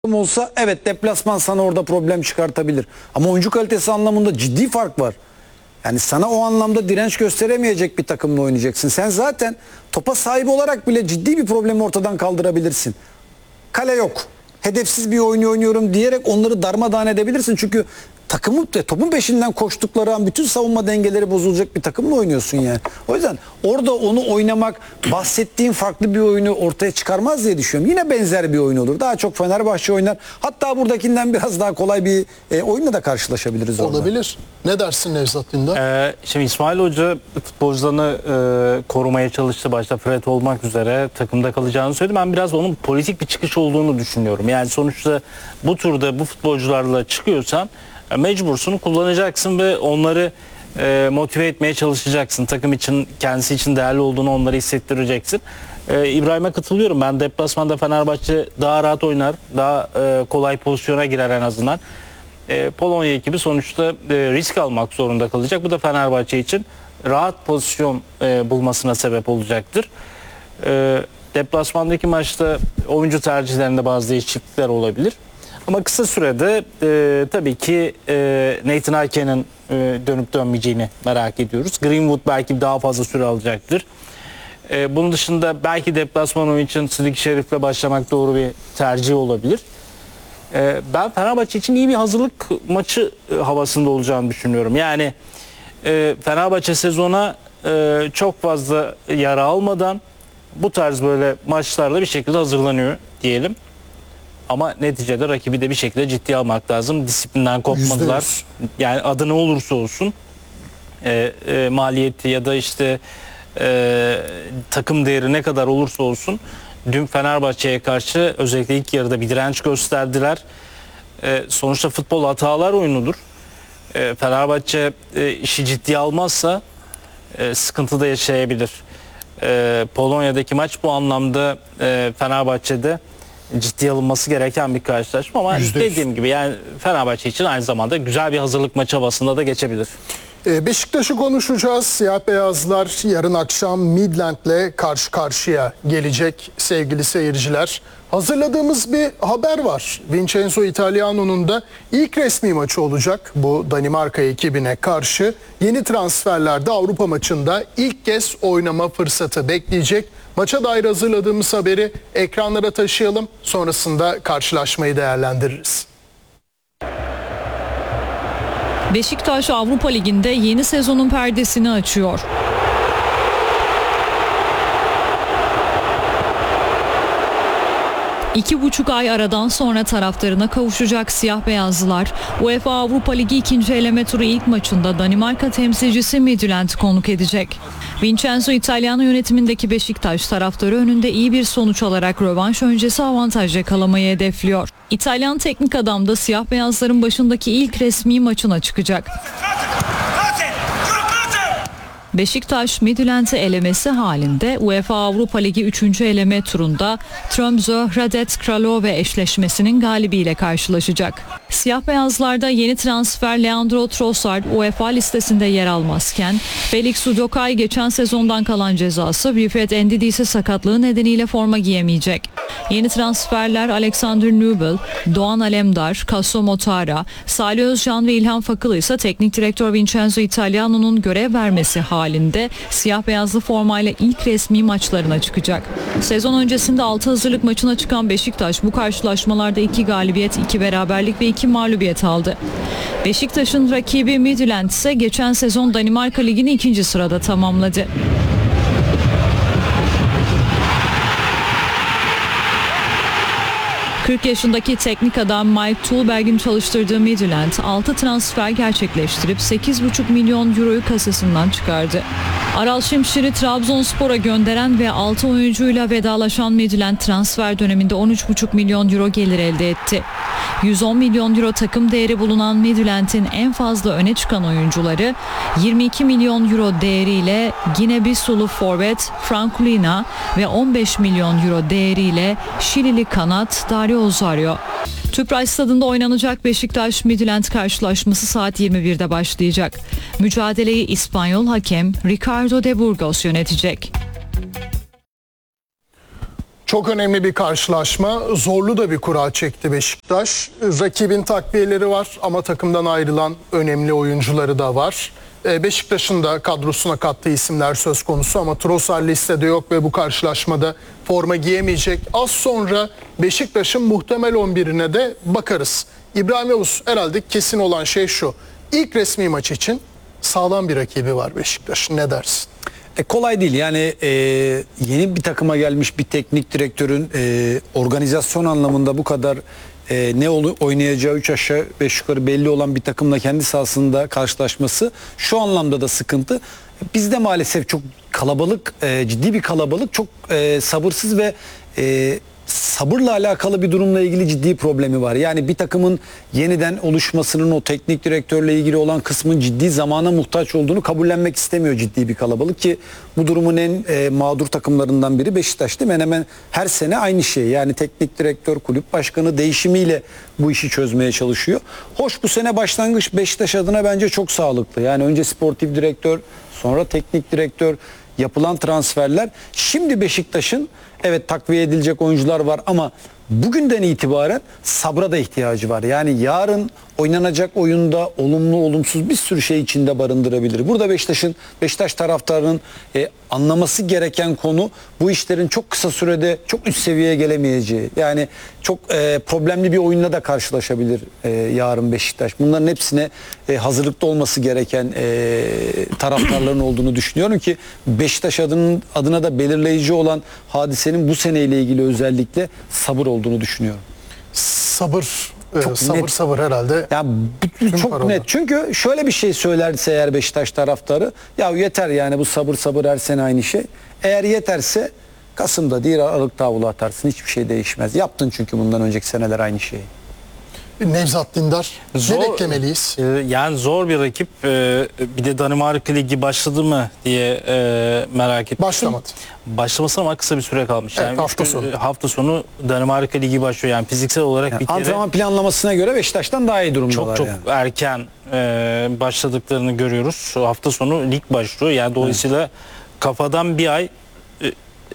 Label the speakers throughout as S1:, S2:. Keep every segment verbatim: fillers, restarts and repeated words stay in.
S1: olsa evet deplasman sana orada problem çıkartabilir. Ama oyuncu kalitesi anlamında ciddi fark var. Yani sana o anlamda direnç gösteremeyecek bir takımla oynayacaksın. Sen zaten topa sahip olarak bile ciddi bir problemi ortadan kaldırabilirsin. Kale yok. Hedefsiz bir oyunu oynuyorum diyerek onları darmadağın edebilirsin. Çünkü takımın topun peşinden koştukları an bütün savunma dengeleri bozulacak bir takımla oynuyorsun yani. O yüzden orada onu oynamak bahsettiğin farklı bir oyunu ortaya çıkarmaz diye düşünüyorum. Yine benzer bir oyun olur. Daha çok Fenerbahçe oynar. Hatta buradakinden biraz daha kolay bir e, oyunla da karşılaşabiliriz orada.
S2: Olabilir. Ne dersin Nevzat Dindar?
S3: Ee, şimdi İsmail Hoca futbolcularını e, korumaya çalıştı. Başta Fred olmak üzere takımda kalacağını söyledi. Ben biraz onun politik bir çıkış olduğunu düşünüyorum. Yani sonuçta bu turda bu futbolcularla çıkıyorsan e, mecbursun, kullanacaksın ve onları e, motive etmeye çalışacaksın. Takım için, kendisi için değerli olduğunu onlara hissettireceksin. E, İbrahim'e katılıyorum. Ben deplasmanda Fenerbahçe daha rahat oynar. Daha e, kolay pozisyona girer en azından. E, Polonya ekibi sonuçta e, risk almak zorunda kalacak. Bu da Fenerbahçe için rahat pozisyon e, bulmasına sebep olacaktır. E, deplasmandaki maçta oyuncu tercihlerinde bazı değişiklikler olabilir. Ama kısa sürede e, tabii ki e, Nathan Ake'nin e, dönüp dönmeyeceğini merak ediyoruz. Greenwood belki daha fazla süre alacaktır. E, bunun dışında belki deplasman oyun için Sidik Şerif'le başlamak doğru bir tercih olabilir. Ben Fenerbahçe için iyi bir hazırlık maçı havasında olacağını düşünüyorum. Yani Fenerbahçe sezona çok fazla yara almadan bu tarz böyle maçlarla bir şekilde hazırlanıyor diyelim. Ama neticede rakibi de bir şekilde ciddiye almak lazım. Disiplinden kopmadılar. Yani adı ne olursa olsun maliyeti ya da işte takım değeri ne kadar olursa olsun dün Fenerbahçe'ye karşı özellikle ilk yarıda bir direnç gösterdiler. E, sonuçta futbol hatalar oyunudur. E, Fenerbahçe e, işi ciddiye almazsa e, sıkıntı da yaşayabilir. E, Polonya'daki maç bu anlamda e, Fenerbahçe'de ciddiye alınması gereken bir karşılaşma. Ama dediğim gibi yani Fenerbahçe için aynı zamanda güzel bir hazırlık maçı havasında da geçebilir.
S2: Beşiktaş'ı konuşacağız. Siyah beyazlar yarın akşam Midland'le karşı karşıya gelecek sevgili seyirciler. Hazırladığımız bir haber var. Vincenzo Italiano'nun da ilk resmi maçı olacak bu Danimarka ekibine karşı. Yeni transferlerde Avrupa maçında ilk kez oynama fırsatı bekleyecek. Maça dair hazırladığımız haberi ekranlara taşıyalım. Sonrasında karşılaşmayı değerlendiririz.
S4: Beşiktaş Avrupa Ligi'nde yeni sezonun perdesini açıyor. İki buçuk ay aradan sonra taraftarına kavuşacak siyah beyazlılar UEFA Avrupa Ligi ikinci eleme turu ilk maçında Danimarka temsilcisi Midtjylland'ı konuk edecek. Vincenzo Italiano yönetimindeki Beşiktaş taraftarı önünde iyi bir sonuç alarak rövanş öncesi avantaj yakalamayı hedefliyor. İtalyan teknik adam da siyah beyazların başındaki ilk resmi maçına çıkacak. Beşiktaş Midtjylland'ı elemesi halinde UEFA Avrupa Ligi üçüncü eleme turunda Tromsø Hradec Kralove eşleşmesinin galibiyle karşılaşacak. Siyah beyazlarda yeni transfer Leandro Trossard UEFA listesinde yer almazken Felix Udokai geçen sezondan kalan cezası Wilfred Ndidi ise sakatlığı nedeniyle forma giyemeyecek. Yeni transferler Alexander Nubel, Doğan Alemdar, Kasso Motara, Salih Özcan ve İlhan Fakılı ise teknik direktör Vincenzo Italiano'nun görev vermesi halinde siyah beyazlı formayla ilk resmi maçlarına çıkacak. Sezon öncesinde altı hazırlık maçına çıkan Beşiktaş bu karşılaşmalarda iki galibiyet, iki beraberlik ve iki mağlubiyet aldı. Beşiktaş'ın rakibi Midtjylland ise geçen sezon Danimarka Ligi'ni ikinci sırada tamamladı. kırk yaşındaki teknik adam Mike Tulberg'in çalıştırdığı Midtjylland altı transfer gerçekleştirip sekiz buçuk milyon euroyu kasasından çıkardı. Aral Şimşir'i Trabzonspor'a gönderen ve altı oyuncuyla vedalaşan Midtjylland transfer döneminde on üç buçuk milyon euro gelir elde etti. yüz on milyon euro takım değeri bulunan Midtjylland'in en fazla öne çıkan oyuncuları yirmi iki milyon euro değeriyle Gine-Bissau forvet Frank Lina ve on beş milyon euro değeriyle Şilili kanat Dario Osorio. Tüpraş Stadı'nda oynanacak Beşiktaş Midtjylland karşılaşması saat yirmi birde başlayacak. Mücadeleyi İspanyol hakem Ricardo de Burgos yönetecek.
S2: Çok önemli bir karşılaşma. Zorlu da bir kura çekti Beşiktaş. Rakibin takviyeleri var ama takımdan ayrılan önemli oyuncuları da var. Beşiktaş'ın da kadrosuna kattığı isimler söz konusu ama Trossard listede yok ve bu karşılaşmada forma giyemeyecek. Az sonra Beşiktaş'ın muhtemel on birine de bakarız. İbrahim Yavuz, herhalde kesin olan şey şu: İlk resmi maç için sağlam bir rakibi var Beşiktaş'ın. Ne dersin?
S1: E kolay değil yani, e, yeni bir takıma gelmiş bir teknik direktörün e, organizasyon anlamında bu kadar e, ne olu, oynayacağı üç aşağı beş yukarı belli olan bir takımla kendi sahasında karşılaşması şu anlamda da sıkıntı. Bizde maalesef çok kalabalık, e, ciddi bir kalabalık, çok e, sabırsız ve e, sabırla alakalı bir durumla ilgili ciddi problemi var. Yani bir takımın yeniden oluşmasının, o teknik direktörle ilgili olan kısmın ciddi zamana muhtaç olduğunu kabullenmek istemiyor ciddi bir kalabalık, ki bu durumun en e, mağdur takımlarından biri Beşiktaş, değil mi? Hemen hemen her sene aynı şey. Yani teknik direktör, kulüp başkanı değişimiyle bu işi çözmeye çalışıyor. Hoş, bu sene başlangıç Beşiktaş adına bence çok sağlıklı. Yani önce sportif direktör, sonra teknik direktör, yapılan transferler. Şimdi Beşiktaş'ın evet takviye edilecek oyuncular var ama bugünden itibaren sabra da ihtiyacı var. Yani yarın oynanacak oyunda olumlu olumsuz bir sürü şey içinde barındırabilir. Burada Beşiktaş'ın, Beşiktaş taraftarının e, anlaması gereken konu, bu işlerin çok kısa sürede çok üst seviyeye gelemeyeceği. Yani çok e, problemli bir oyunla da karşılaşabilir e, yarın Beşiktaş. Bunların hepsine e, hazırlıklı olması gereken e, taraftarların olduğunu düşünüyorum ki Beşiktaş adının, adına da belirleyici olan hadisenin bu seneyle ilgili özellikle sabır olduğunu düşünüyorum.
S2: Sabır,
S1: Çok
S2: e, sabır
S1: net.
S2: sabır herhalde.
S1: Ya bu- çok
S2: parola.
S1: net. Çünkü şöyle bir şey söylerse eğer Beşiktaş taraftarı, ya yeter yani bu sabır sabır her sene aynı şey. Eğer yeterse Kasım'da değil Aralık'ta havlu atarsın, hiçbir şey değişmez. Yaptın çünkü bundan önceki seneler aynı şeyi.
S2: Nevzat Dindar, ne beklemeliyiz?
S3: e, yani zor bir rakip. E, bir de Danimarka Ligi başladı mı diye e, merak ettim.
S2: Başlamadı.
S3: Başlamasına ama kısa bir süre kalmış.
S2: Evet,
S3: Yani
S2: hafta
S3: üç gün-
S2: sonu.
S3: hafta sonu Danimarka Ligi başlıyor. Yani fiziksel olarak bir kere
S1: Antrenman planlamasına göre Beşiktaş'tan daha iyi durumdalar.
S3: çok çok
S1: yani.
S3: erken e, başladıklarını görüyoruz. Hafta sonu lig başlıyor. Yani dolayısıyla kafadan bir ay e,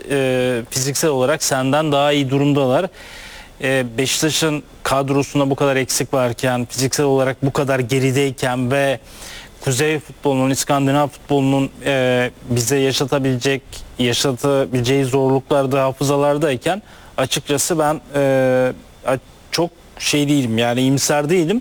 S3: e, fiziksel olarak senden daha iyi durumdalar. E, Beşiktaş'ın kadrosunda bu kadar eksik varken, fiziksel olarak bu kadar gerideyken ve Kuzey futbolunun, İskandinav futbolunun e, bize yaşatabilecek, yaşatabileceği zorluklarda, hafızalardayken açıkçası ben e, çok şey değilim, yani iyimser değilim.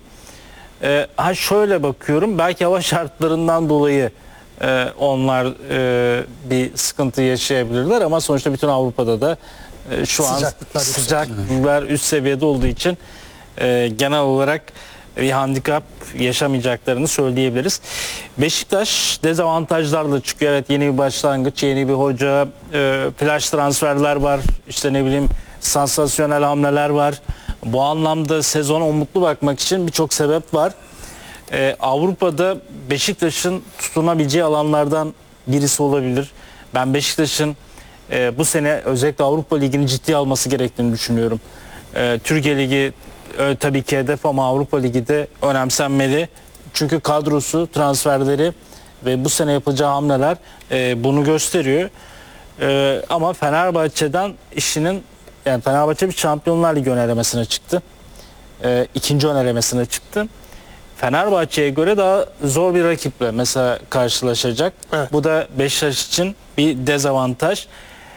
S3: E, ha şöyle bakıyorum, belki hava şartlarından dolayı e, onlar e, bir sıkıntı yaşayabilirler ama sonuçta bütün Avrupa'da da e, şu
S2: Sıcaklıklar
S3: an
S2: yüksek.
S3: sıcaklıklar üst seviyede olduğu için e, genel olarak bir handikap yaşamayacaklarını söyleyebiliriz. Beşiktaş dezavantajlarla çıkıyor. Evet, yeni bir başlangıç, yeni bir hoca, e, flash transferler var. İşte ne bileyim, sansasyonel hamleler var. Bu anlamda sezona umutlu bakmak için birçok sebep var. Ee, Avrupa'da Beşiktaş'ın tutunabileceği alanlardan birisi olabilir. Ben Beşiktaş'ın e, bu sene özellikle Avrupa Ligi'ni ciddiye alması gerektiğini düşünüyorum. E, Türkiye Ligi e, tabii ki hedef ama Avrupa Ligi de önemsenmeli. Çünkü kadrosu, transferleri ve bu sene yapacağı hamleler e, bunu gösteriyor. E, ama Fenerbahçe'den işinin, yani Fenerbahçe bir Şampiyonlar Ligi ön elemesine çıktı. E, ikinci ön elemesine çıktı. Fenerbahçe'ye göre daha zor bir rakiple mesela karşılaşacak.
S2: Evet.
S3: Bu da Beşiktaş için bir dezavantaj.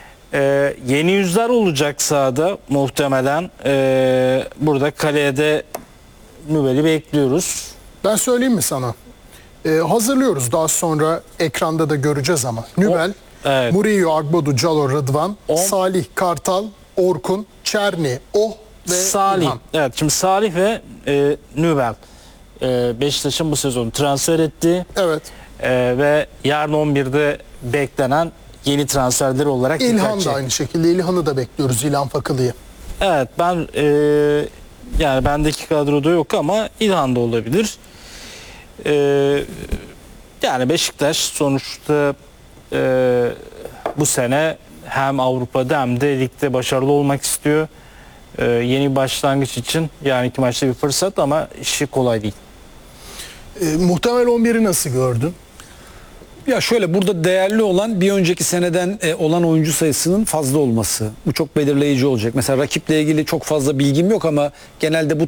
S3: Ee, yeni yüzler olacak sahada muhtemelen. Ee, burada kaleye de Nübel'i bekliyoruz.
S2: Ben söyleyeyim mi sana? Ee, hazırlıyoruz, daha sonra ekranda da göreceğiz ama. Nübel,
S3: evet.
S2: Murillo, Agbodu, Calo, Rıdvan,
S3: O-
S2: Salih, Kartal, Orkun, Çerni, Oh ve
S3: Salih.
S2: İlhan.
S3: Evet, şimdi Salih ve e, Nübel e, Beşiktaş'ın bu sezonu transfer etti.
S2: Evet.
S3: E, ve yarın on birde beklenen yeni transferleri olarak dikkat
S2: İlhan da
S3: çekti.
S2: aynı şekilde. İlhan'ı da bekliyoruz, İlhan Fakılı'yı.
S3: Evet, ben e, yani bendeki kadroda yok ama İlhan'da olabilir. E, yani Beşiktaş sonuçta e, bu sene hem Avrupa'da hem de ligde başarılı olmak istiyor. E, yeni bir başlangıç için yani iki maçta bir fırsat ama işi kolay değil.
S2: Ee, muhtemel on biri nasıl gördün?
S1: Ya şöyle, burada değerli olan bir önceki seneden e, olan oyuncu sayısının fazla olması. Bu çok belirleyici olacak. Mesela rakiple ilgili çok fazla bilgim yok ama genelde bu